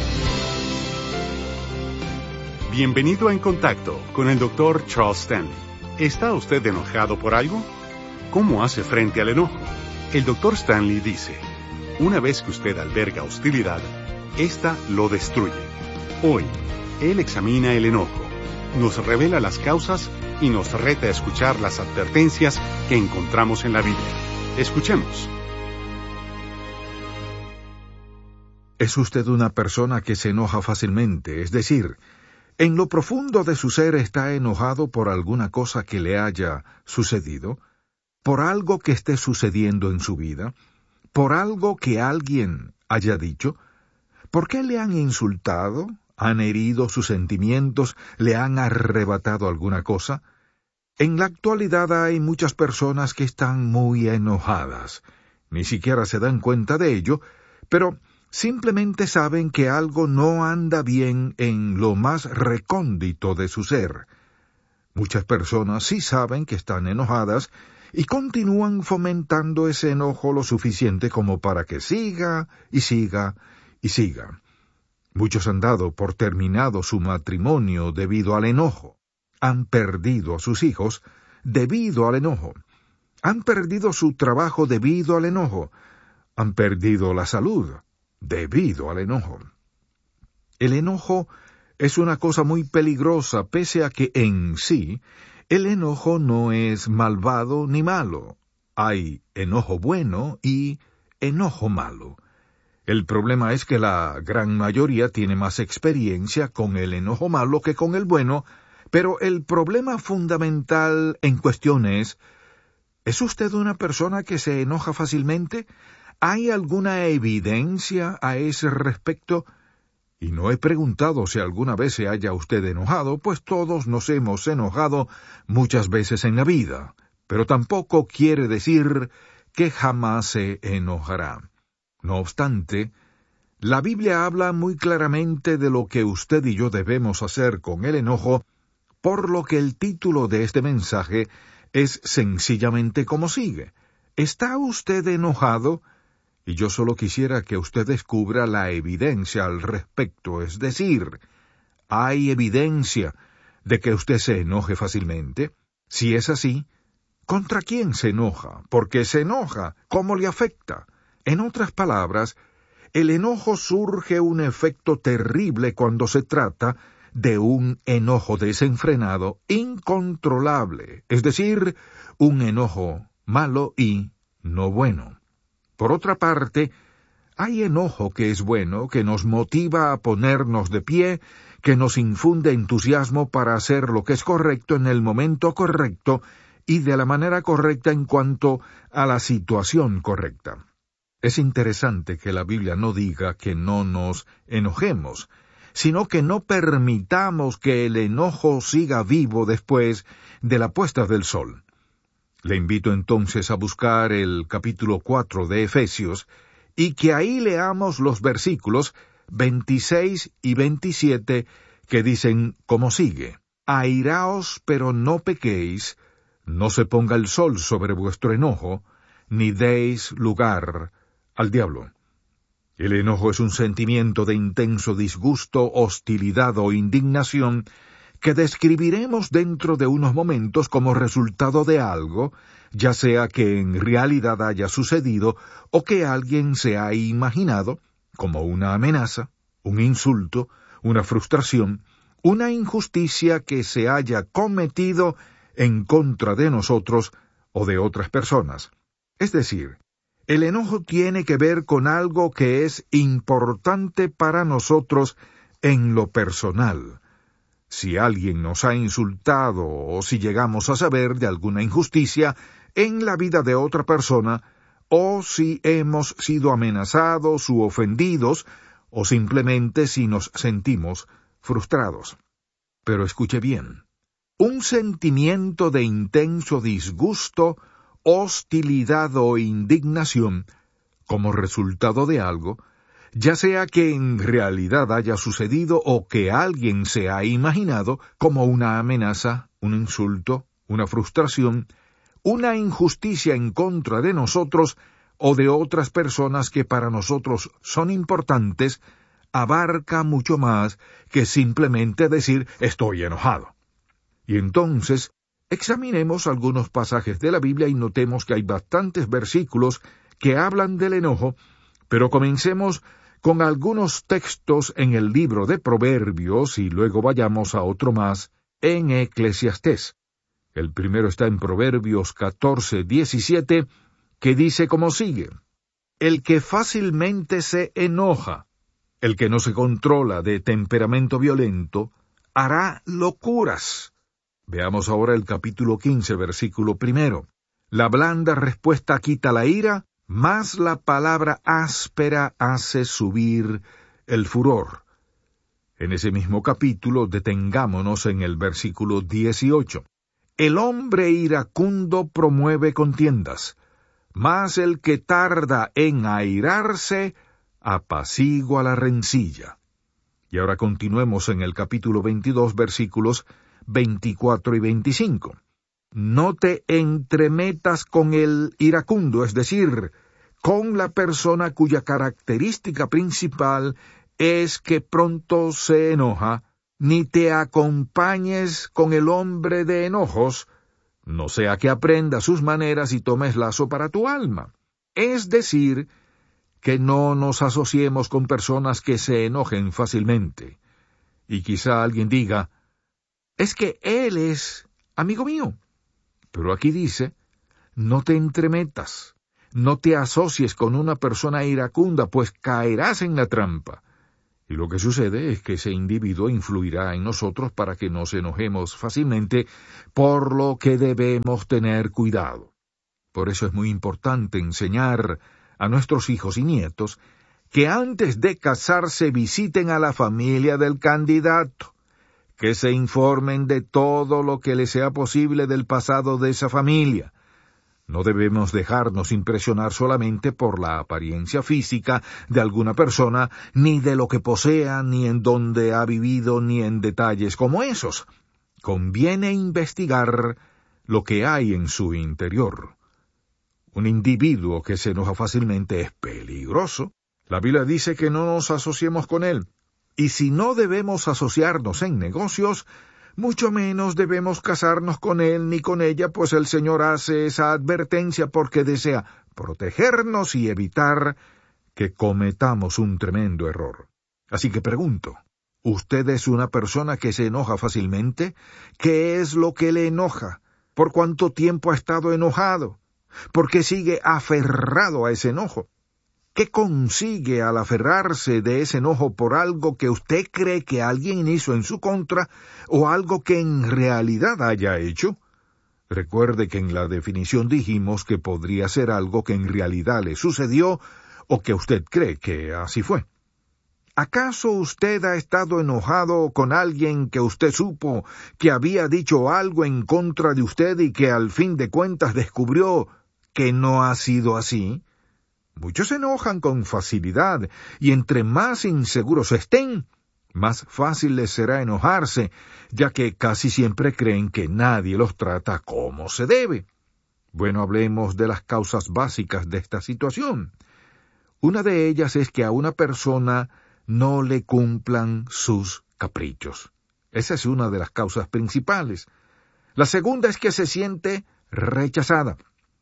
Bienvenido a En Contacto con el doctor Charles Stanley. ¿Está usted enojado por algo? ¿Cómo hace frente al enojo? El doctor Stanley dice: una vez que usted alberga hostilidad, esta lo destruye. Hoy, él examina el enojo, nos revela las causas y nos reta a escuchar las advertencias que encontramos en la Biblia. Escuchemos. ¿Es usted una persona que se enoja fácilmente? Es decir, en lo profundo de su ser está enojado por alguna cosa que le haya sucedido, por algo que esté sucediendo en su vida, por algo que alguien haya dicho. ¿Por qué le han insultado? ¿Han herido sus sentimientos? ¿Le han arrebatado alguna cosa? En la actualidad hay muchas personas que están muy enojadas. Ni siquiera se dan cuenta de ello, pero simplemente saben que algo no anda bien en lo más recóndito de su ser. Muchas personas sí saben que están enojadas y continúan fomentando ese enojo lo suficiente como para que siga y siga y siga. Muchos han dado por terminado su matrimonio debido al enojo. Han perdido a sus hijos debido al enojo. Han perdido su trabajo debido al enojo. Han perdido la salud debido al enojo. El enojo es una cosa muy peligrosa, pese a que en sí El enojo no es malvado ni malo. Hay enojo bueno y enojo malo. El problema es que la gran mayoría tiene más experiencia con el enojo malo que con el bueno, pero el problema fundamental en cuestión es, ¿es usted una persona que se enoja fácilmente? ¿Hay alguna evidencia a ese respecto? Y no he preguntado si alguna vez se haya usted enojado, pues todos nos hemos enojado muchas veces en la vida, pero tampoco quiere decir que jamás se enojará. No obstante, la Biblia habla muy claramente de lo que usted y yo debemos hacer con el enojo, por lo que el título de este mensaje es sencillamente como sigue. ¿Está usted enojado? Y yo solo quisiera que usted descubra la evidencia al respecto, es decir, ¿hay evidencia de que usted se enoje fácilmente? Si es así, ¿contra quién se enoja? ¿Por qué se enoja? ¿Cómo le afecta? En otras palabras, el enojo surge un efecto terrible cuando se trata de un enojo desenfrenado, incontrolable, es decir, un enojo malo y no bueno. Por otra parte, hay enojo que es bueno, que nos motiva a ponernos de pie, que nos infunde entusiasmo para hacer lo que es correcto en el momento correcto y de la manera correcta en cuanto a la situación correcta. Es interesante que la Biblia no diga que no nos enojemos, sino que no permitamos que el enojo siga vivo después de la puesta del sol. Le invito entonces a buscar el capítulo cuatro de Efesios y que ahí leamos los versículos veintiséis y veintisiete que dicen como sigue: Airaos, pero no pequéis, no se ponga el sol sobre vuestro enojo, ni deis lugar al diablo. El enojo es un sentimiento de intenso disgusto, hostilidad o indignación que describiremos dentro de unos momentos como resultado de algo, ya sea que en realidad haya sucedido o que alguien se ha imaginado, como una amenaza, un insulto, una frustración, una injusticia que se haya cometido en contra de nosotros o de otras personas. Es decir, el enojo tiene que ver con algo que es importante para nosotros en lo personal. Si alguien nos ha insultado o si llegamos a saber de alguna injusticia en la vida de otra persona, o si hemos sido amenazados u ofendidos, o simplemente si nos sentimos frustrados. Pero escuche bien, un sentimiento de intenso disgusto, hostilidad o indignación, como resultado de algo, ya sea que en realidad haya sucedido o que alguien se ha imaginado como una amenaza, un insulto, una frustración, una injusticia en contra de nosotros o de otras personas que para nosotros son importantes, abarca mucho más que simplemente decir estoy enojado. Y entonces, examinemos algunos pasajes de la Biblia y notemos que hay bastantes versículos que hablan del enojo, pero comencemos con algunos textos en el libro de Proverbios y luego vayamos a otro más en Eclesiastés. El primero está en Proverbios catorce diecisiete, que dice como sigue: El que fácilmente se enoja, el que no se controla de temperamento violento, hará locuras. Veamos ahora el capítulo quince, versículo primero. La blanda respuesta quita la ira, mas la palabra áspera hace subir el furor. En ese mismo capítulo detengámonos en el versículo dieciocho. El hombre iracundo promueve contiendas, mas el que tarda en airarse apacigua la rencilla. Y ahora continuemos en el capítulo veintidós, versículos veinticuatro y veinticinco. No te entremetas con el iracundo, es decir, con la persona cuya característica principal es que pronto se enoja, ni te acompañes con el hombre de enojos, no sea que aprenda sus maneras y tomes lazo para tu alma. Es decir, que no nos asociemos con personas que se enojen fácilmente. Y quizá alguien diga, es que él es amigo mío. Pero aquí dice, no te entremetas, no te asocies con una persona iracunda, pues caerás en la trampa. Y lo que sucede es que ese individuo influirá en nosotros para que nos enojemos fácilmente, por lo que debemos tener cuidado. Por eso es muy importante enseñar a nuestros hijos y nietos que antes de casarse visiten a la familia del candidato, que se informen de todo lo que les sea posible del pasado de esa familia. No debemos dejarnos impresionar solamente por la apariencia física de alguna persona, ni de lo que posea, ni en dónde ha vivido, ni en detalles como esos. Conviene investigar lo que hay en su interior. Un individuo que se enoja fácilmente es peligroso. La Biblia dice que no nos asociemos con él. Y si no debemos asociarnos en negocios, mucho menos debemos casarnos con él ni con ella, pues el Señor hace esa advertencia porque desea protegernos y evitar que cometamos un tremendo error. Así que pregunto, ¿usted es una persona que se enoja fácilmente? ¿Qué es lo que le enoja? ¿Por cuánto tiempo ha estado enojado? ¿Por qué sigue aferrado a ese enojo? ¿Qué consigue al aferrarse de ese enojo por algo que usted cree que alguien hizo en su contra o algo que en realidad haya hecho? Recuerde que en la definición dijimos que podría ser algo que en realidad le sucedió o que usted cree que así fue. ¿Acaso usted ha estado enojado con alguien que usted supo que había dicho algo en contra de usted y que al fin de cuentas descubrió que no ha sido así? Muchos se enojan con facilidad, y entre más inseguros estén, más fácil les será enojarse, ya que casi siempre creen que nadie los trata como se debe. Bueno, hablemos de las causas básicas de esta situación. Una de ellas es que a una persona no le cumplan sus caprichos. Esa es una de las causas principales. La segunda es que se siente rechazada.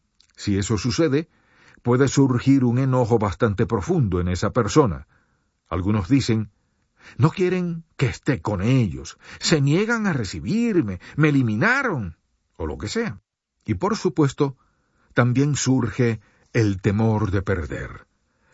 Si eso sucede, puede surgir un enojo bastante profundo en esa persona. Algunos dicen, no quieren que esté con ellos, se niegan a recibirme, me eliminaron, o lo que sea. Y por supuesto, también surge el temor de perder.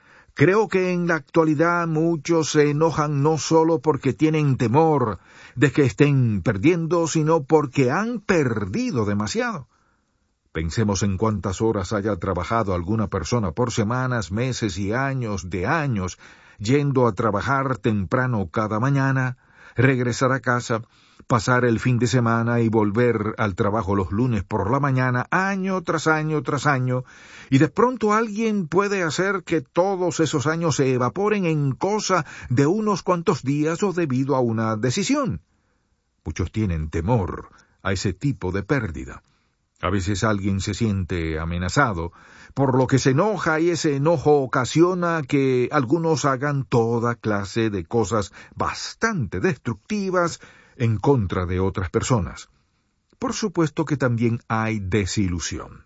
Creo que en la actualidad muchos se enojan no solo porque tienen temor de que estén perdiendo, sino porque han perdido demasiado. Pensemos en cuántas horas haya trabajado alguna persona por semanas, meses y años de años, yendo a trabajar temprano cada mañana, regresar a casa, pasar el fin de semana y volver al trabajo los lunes por la mañana, año tras año tras año, y de pronto alguien puede hacer que todos esos años se evaporen en cosa de unos cuantos días o debido a una decisión. Muchos tienen temor a ese tipo de pérdida. A veces alguien se siente amenazado, por lo que se enoja y ese enojo ocasiona que algunos hagan toda clase de cosas bastante destructivas en contra de otras personas. Por supuesto que también hay desilusión.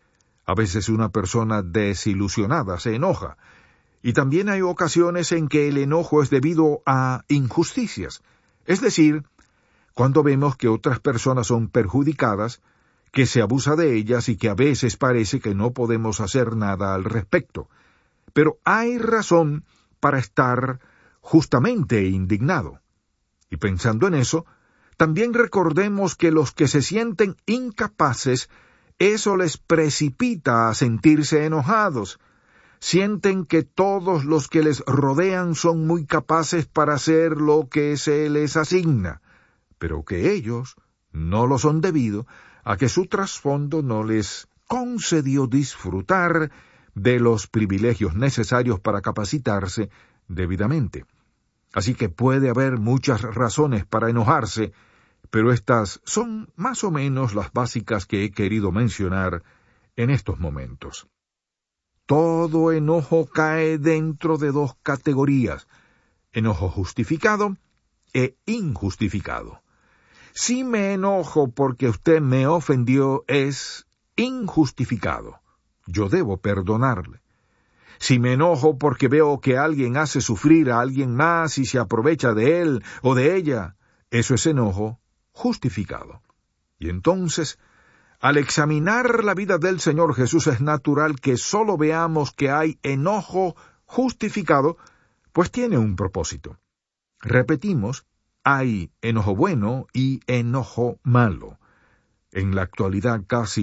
A veces una persona desilusionada se enoja, y también hay ocasiones en que el enojo es debido a injusticias, es decir, cuando vemos que otras personas son perjudicadas, que se abusa de ellas y que a veces parece que no podemos hacer nada al respecto. Pero hay razón para estar justamente indignado. Y pensando en eso, también recordemos que los que se sienten incapaces, eso les precipita a sentirse enojados. Sienten que todos los que les rodean son muy capaces para hacer lo que se les asigna, pero que ellos no lo son debido a que su trasfondo no les concedió disfrutar de los privilegios necesarios para capacitarse debidamente. Así que puede haber muchas razones para enojarse, pero estas son más o menos las básicas que he querido mencionar en estos momentos. Todo enojo cae dentro de dos categorías: enojo justificado e injustificado. Si me enojo porque usted me ofendió, es injustificado. Yo debo perdonarle. Si me enojo porque veo que alguien hace sufrir a alguien más y se aprovecha de él o de ella, eso es enojo justificado. Y entonces, al examinar la vida del Señor Jesús, es natural que solo veamos que hay enojo justificado, pues tiene un propósito. Repetimos, hay enojo bueno y enojo malo. En la actualidad casi